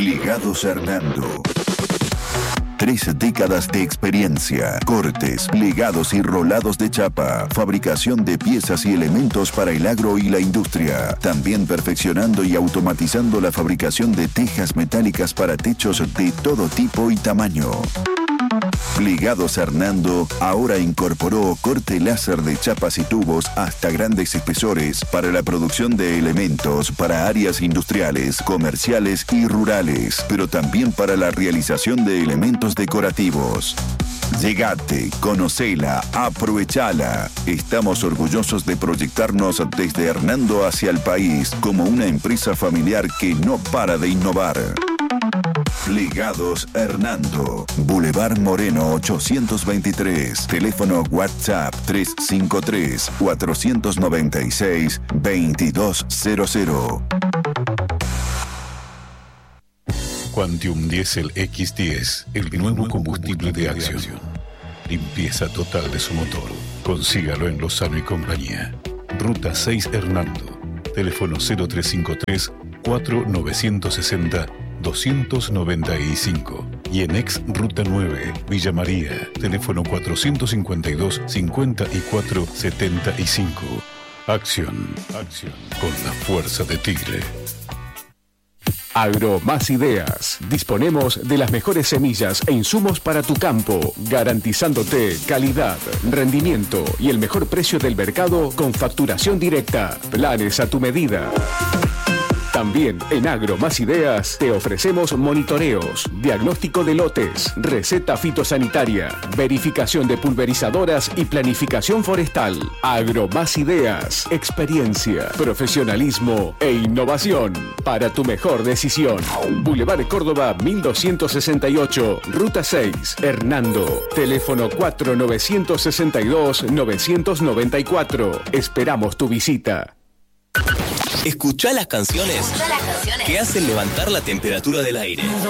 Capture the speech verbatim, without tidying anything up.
Plegados Hernando. Tres décadas de experiencia, cortes, plegados y rolados de chapa, fabricación de piezas y elementos para el agro y la industria. También perfeccionando y automatizando la fabricación de tejas metálicas para techos de todo tipo y tamaño. Plegados Hernando ahora incorporó corte láser de chapas y tubos hasta grandes espesores para la producción de elementos para áreas industriales, comerciales y rurales, pero también para la realización de elementos decorativos. Llegate, conocela, aprovechala. Estamos orgullosos de proyectarnos desde Hernando hacia el país como una empresa familiar que no para de innovar. Plegados Hernando, Boulevard Moreno ochocientos veintitrés, teléfono WhatsApp tres cinco tres, cuatro nueve seis, dos dos cero cero. Quantium Diesel X diez, el nuevo combustible de Axion. Limpieza total de su motor. Consígalo en Lozano y compañía. Ruta seis Hernando, teléfono cero tres cinco tres, cuatro nueve seis cero, dos nueve cinco. Y en ex Ruta nueve, Villa María, teléfono cuatro cinco dos, cinco cuatro siete cinco. Acción, acción, con la fuerza de Tigre. Agro Más Ideas. Disponemos de las mejores semillas e insumos para tu campo, garantizándote calidad, rendimiento y el mejor precio del mercado con facturación directa. Planes a tu medida. También en Agro Más Ideas te ofrecemos monitoreos, diagnóstico de lotes, receta fitosanitaria, verificación de pulverizadoras y planificación forestal. Agro Más Ideas, experiencia, profesionalismo e innovación para tu mejor decisión. Boulevard Córdoba mil doscientos sesenta y ocho, Ruta seis, Hernando. Teléfono cuatro nueve seis dos, nueve nueve cuatro. Esperamos tu visita. Escuchá las canciones, Escuchá las canciones que hacen levantar la temperatura del aire.